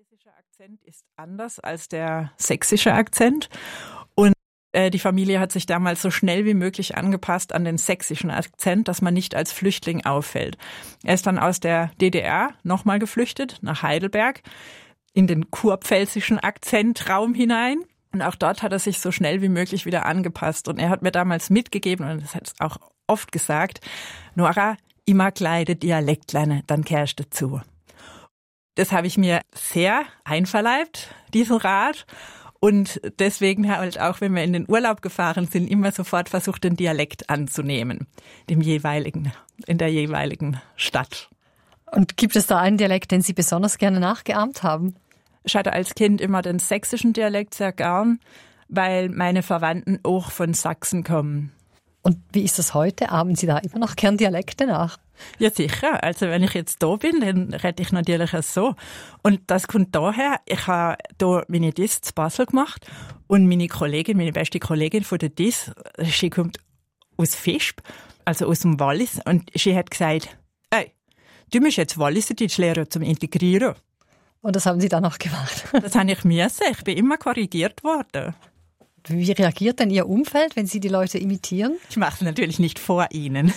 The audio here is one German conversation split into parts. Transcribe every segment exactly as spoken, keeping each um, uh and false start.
walisische Akzent ist anders als der sächsische Akzent. Und äh, die Familie hat sich damals so schnell wie möglich angepasst an den sächsischen Akzent, dass man nicht als Flüchtling auffällt. Er ist dann aus der D D R nochmal geflüchtet nach Heidelberg in den kurpfälzischen Akzentraum hinein. Und auch dort hat er sich so schnell wie möglich wieder angepasst. Und er hat mir damals mitgegeben, und das hat es auch oft gesagt, Nora, immer kleide Dialekt lernen, dann kehrst du zu. Das habe ich mir sehr einverleibt, diesen Rat. Und deswegen halt auch, wenn wir in den Urlaub gefahren sind, immer sofort versucht, den Dialekt anzunehmen, dem jeweiligen, in der jeweiligen Stadt. Und gibt es da einen Dialekt, den Sie besonders gerne nachgeahmt haben? Ich hatte als Kind immer den sächsischen Dialekt sehr gern, weil meine Verwandten auch von Sachsen kommen. Und wie ist das heute? Ahmen Sie da immer noch gern Dialekte nach? Ja, sicher. Also wenn ich jetzt da bin, dann rede ich natürlich auch so. Und das kommt daher, ich habe da meine D I S zu Basel gemacht und meine Kollegin, meine beste Kollegin von der D I S, sie kommt aus Visp, also aus dem Wallis, und sie hat gesagt, ey, du musst jetzt Walliserdeutsch lernen zum Integrieren. Und das haben Sie dann auch gemacht? Das habe ich müssen. Ich bin immer korrigiert worden. Wie reagiert denn Ihr Umfeld, wenn Sie die Leute imitieren? Ich mache es natürlich nicht vor Ihnen.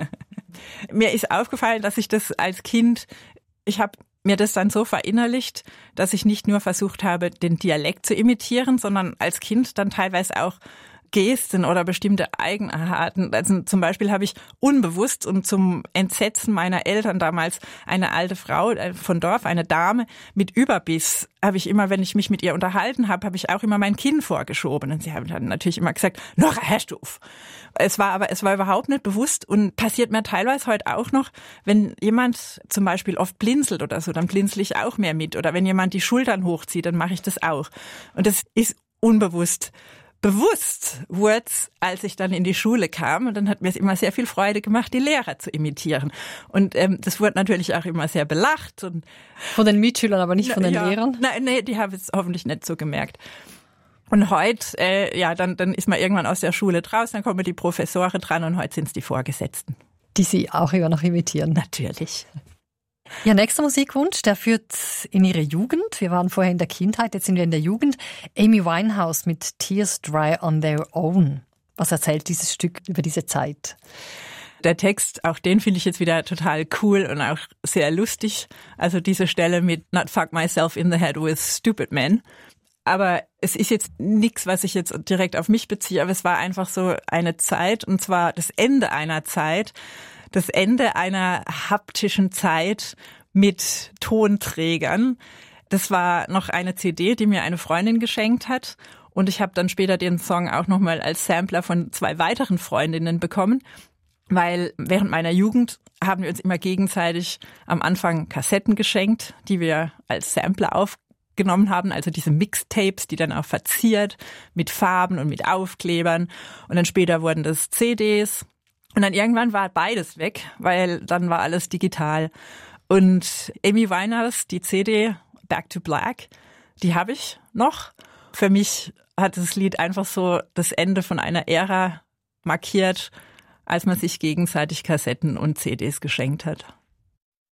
Mir ist aufgefallen, dass ich das als Kind, ich habe mir das dann so verinnerlicht, dass ich nicht nur versucht habe, den Dialekt zu imitieren, sondern als Kind dann teilweise auch Gesten oder bestimmte Eigenarten. Also zum Beispiel habe ich unbewusst und zum Entsetzen meiner Eltern damals eine alte Frau von Dorf, eine Dame mit Überbiss, habe ich immer, wenn ich mich mit ihr unterhalten habe, habe ich auch immer mein Kinn vorgeschoben. Und sie haben dann natürlich immer gesagt, Nora, hörst du auf. Es war aber, es war überhaupt nicht bewusst und passiert mir teilweise heute auch noch, wenn jemand zum Beispiel oft blinzelt oder so, dann blinzel ich auch mehr mit. Oder wenn jemand die Schultern hochzieht, dann mache ich das auch. Und das ist unbewusst. Bewusst wurde es, als ich dann in die Schule kam, und dann hat mir es immer sehr viel Freude gemacht, die Lehrer zu imitieren. Und ähm, das wurde natürlich auch immer sehr belacht. Und von den Mitschülern, aber nicht von den ja, Lehrern? Nein, nee, die haben es hoffentlich nicht so gemerkt. Und heute, äh, ja, dann, dann ist man irgendwann aus der Schule draußen, dann kommen die Professoren dran und heute sind es die Vorgesetzten. Die Sie auch immer noch imitieren? Natürlich. Ihr nächster Musikwunsch, der führt in Ihre Jugend. Wir waren vorher in der Kindheit, jetzt sind wir in der Jugend. Amy Winehouse mit Tears Dry on Their Own. Was erzählt dieses Stück über diese Zeit? Der Text, auch den finde ich jetzt wieder total cool und auch sehr lustig. Also diese Stelle mit Not fuck myself in the head with stupid men. Aber es ist jetzt nichts, was ich jetzt direkt auf mich beziehe, aber es war einfach so eine Zeit, und zwar das Ende einer Zeit, das Ende einer haptischen Zeit mit Tonträgern. Das war noch eine C D, die mir eine Freundin geschenkt hat. Und ich habe dann später den Song auch nochmal als Sampler von zwei weiteren Freundinnen bekommen. Weil während meiner Jugend haben wir uns immer gegenseitig am Anfang Kassetten geschenkt, die wir als Sampler aufgenommen haben. Also diese Mixtapes, die dann auch verziert mit Farben und mit Aufklebern. Und dann später wurden das C Ds. Und dann irgendwann war beides weg, weil dann war alles digital. Und Amy Winehouse, die C D Back to Black, die habe ich noch. Für mich hat das Lied einfach so das Ende von einer Ära markiert, als man sich gegenseitig Kassetten und C Ds geschenkt hat.